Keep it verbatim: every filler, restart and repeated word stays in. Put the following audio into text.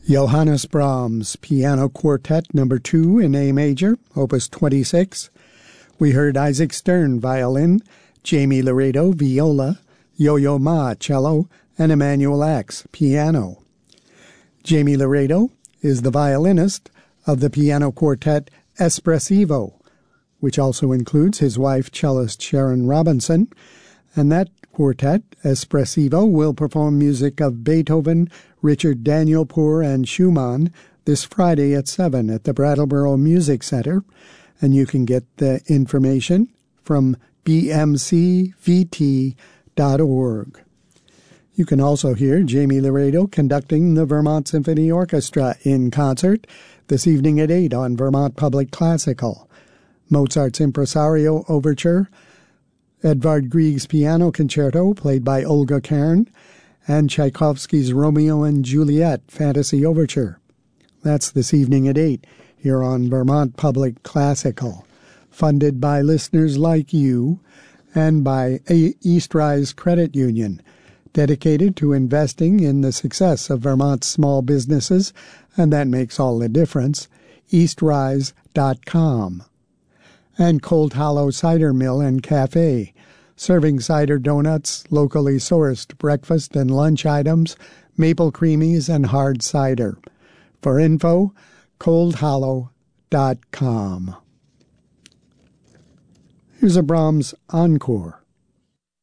Johannes Brahms, Piano Quartet Number two in A Major, Opus twenty-six. We heard Isaac Stern, violin, Jamie Laredo, viola, Yo-Yo Ma, cello, and Emmanuel Axe, piano. Jamie Laredo is the violinist of the piano quartet Espressivo, which also includes his wife, cellist Sharon Robinson, and that quartet, Espressivo, will perform music of Beethoven, Richard Danielpour, and Schumann this Friday at seven at the Brattleboro Music Center, and you can get the information from b m c v t dot org. You can also hear Jamie Laredo conducting the Vermont Symphony Orchestra in concert this evening at eight on Vermont Public Classical. Mozart's Impresario Overture, Edvard Grieg's Piano Concerto, played by Olga Kern, and Tchaikovsky's Romeo and Juliet Fantasy Overture. That's this evening at eight here on Vermont Public Classical, funded by listeners like you and by Eastrise Credit Union, dedicated to investing in the success of Vermont's small businesses, and that makes all the difference. eastrise dot com. And Cold Hollow Cider Mill and Cafe, serving cider donuts, locally sourced breakfast and lunch items, maple creamies, and hard cider. For info, cold hollow dot com. Here's a Brahms encore.